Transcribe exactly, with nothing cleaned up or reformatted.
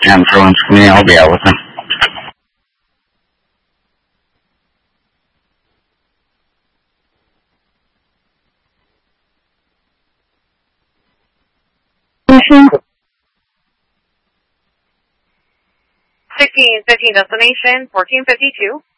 influence me, I'll be out with him. sixteen fifteen destination, fourteen fifty-two.